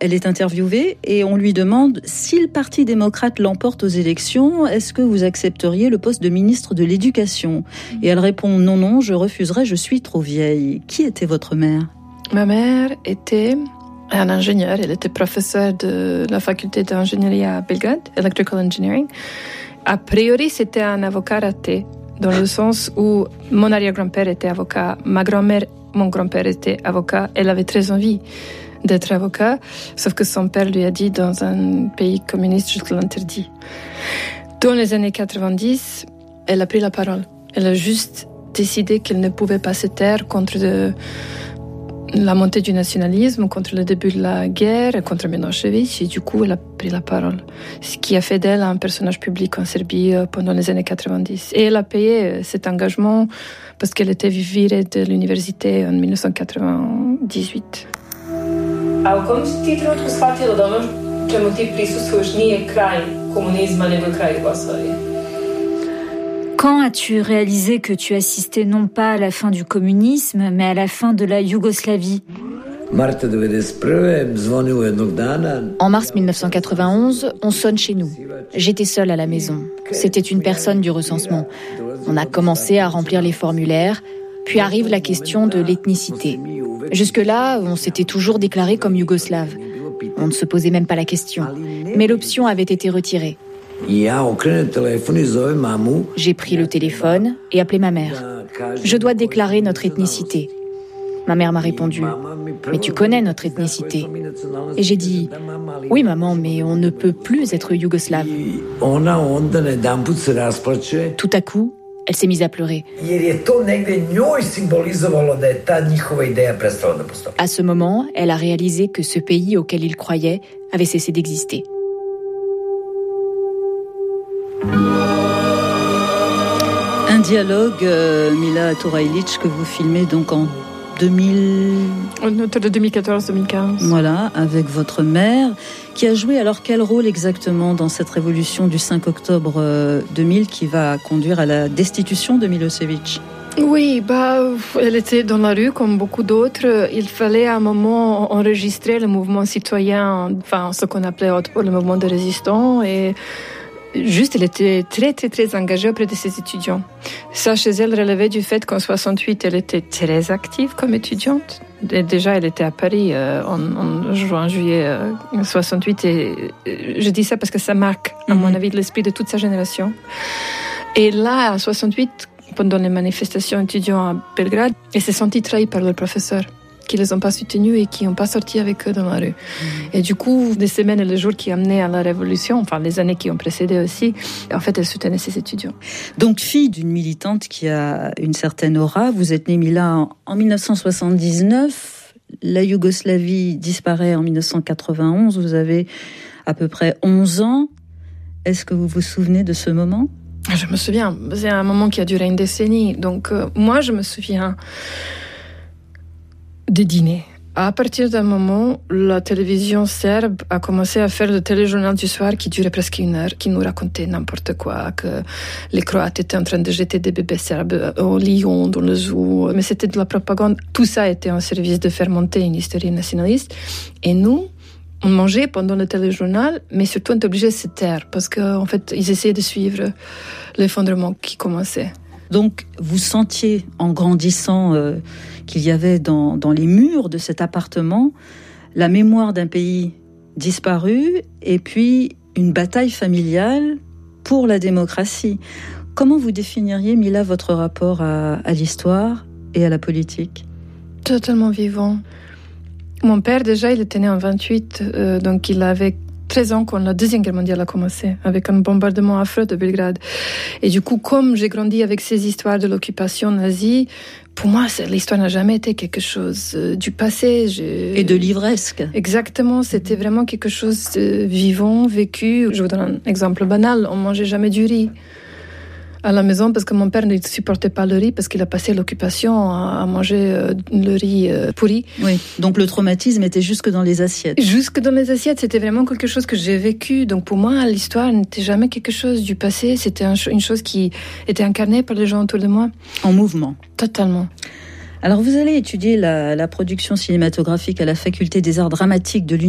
elle est interviewée et on lui demande si le Parti démocrate l'emporte aux élections, est-ce que vous accepteriez le poste de ministre de l'Éducation ? Et elle répond non, je refuserai, je suis trop vieille. Qui était votre mère ? Ma mère était un ingénieur, elle était professeure de la faculté d'ingénierie à Belgrade, Electrical Engineering. A priori, c'était un avocat raté, dans le sens où mon arrière-grand-père était avocat, ma grand-mère, mon grand-père était avocat, elle avait très envie d'être avocat, sauf que son père lui a dit dans un pays communiste, je te l'interdis. Dans les années 90, elle a pris la parole. Elle a juste décidé qu'elle ne pouvait pas se taire contre la montée du nationalisme, contre le début de la guerre, contre Milošević, et du coup, elle a pris la parole. Ce qui a fait d'elle un personnage public en Serbie pendant les années 90. Et elle a payé cet engagement parce qu'elle était virée de l'université en 1998. A u kom si ti trenutku shvatila da ono čemu ti prisustvuješ nije kraj komunizma, nego kraj Jugoslavije? Quand as-tu réalisé que tu assistais non pas à la fin du communisme, mais à la fin de la Yougoslavie ? En mars 1991, on sonne chez nous. J'étais seule à la maison. C'était une personne du recensement. On a commencé à remplir les formulaires, puis arrive la question de l'ethnicité. Jusque-là, on s'était toujours déclaré comme yougoslave. On ne se posait même pas la question. Mais l'option avait été retirée. J'ai pris le téléphone et appelé ma mère. Je dois déclarer notre ethnicité. Ma mère m'a répondu, mais tu connais notre ethnicité. Et j'ai dit, oui maman, mais on ne peut plus être yougoslave. Tout à coup, elle s'est mise à pleurer. À ce moment, elle a réalisé que ce pays auquel il croyait avait cessé d'exister. Un dialogue, Mila Turajlić, que vous filmez donc en 2000... Autour de 2014-2015. Voilà, avec votre mère, qui a joué alors quel rôle exactement dans cette révolution du 5 octobre 2000 qui va conduire à la destitution de Milošević ? Oui, elle était dans la rue comme beaucoup d'autres. Il fallait à un moment enregistrer le mouvement citoyen, enfin ce qu'on appelait le mouvement de résistants, et juste, elle était très, très, très engagée auprès de ses étudiants. Ça, chez elle, relevait du fait qu'en 68, elle était très active comme étudiante. Et déjà, elle était à Paris en juillet 68. Et je dis ça parce que ça marque, à mon avis, l'esprit de toute sa génération. Et là, en 68, pendant les manifestations étudiantes à Belgrade, elle s'est sentie trahie par le professeur, qui les ont pas soutenus et qui n'ont pas sorti avec eux dans la rue. Et du coup, les semaines et les jours qui amenaient à la révolution, enfin les années qui ont précédé aussi, en fait, elle soutenait ses étudiants. Donc, fille d'une militante qui a une certaine aura, vous êtes née, Mila, en 1979. La Yougoslavie disparaît en 1991. Vous avez à peu près 11 ans. Est-ce que vous vous souvenez de ce moment ? Je me souviens. C'est un moment qui a duré une décennie. Donc, moi, je me souviens des dîners. À partir d'un moment, la télévision serbe a commencé à faire le téléjournal du soir qui durait presque 1 heure, qui nous racontait n'importe quoi, que les Croates étaient en train de jeter des bébés serbes au lion, dans le zoo. Mais c'était de la propagande. Tout ça était en service de faire monter une hystérie nationaliste. Et nous, on mangeait pendant le téléjournal, mais surtout on était obligés de se taire parce qu'en fait, ils essayaient de suivre l'effondrement qui commençait. Donc, vous sentiez, en grandissant, qu'il y avait dans les murs de cet appartement la mémoire d'un pays disparu et puis une bataille familiale pour la démocratie. Comment vous définiriez, Mila, votre rapport à l'histoire et à la politique ? Totalement vivant. Mon père, déjà, il était né en 28, donc il avait 13 ans quand la Deuxième Guerre mondiale a commencé, avec un bombardement affreux de Belgrade. Et du coup, comme j'ai grandi avec ces histoires de l'occupation nazie, pour moi, l'histoire n'a jamais été quelque chose du passé. Et de livresque. Exactement, c'était vraiment quelque chose de vivant, vécu. Je vous donne un exemple banal, on mangeait jamais du riz à la maison parce que mon père ne supportait pas le riz parce qu'il a passé l'occupation à manger le riz pourri. Oui, donc le traumatisme était jusque dans les assiettes. Jusque dans les assiettes, c'était vraiment quelque chose que j'ai vécu. Donc pour moi, l'histoire n'était jamais quelque chose du passé, c'était une chose qui était incarnée par les gens autour de moi. En mouvement. Totalement. Alors vous allez étudier la production cinématographique à la faculté des arts dramatiques de l'Université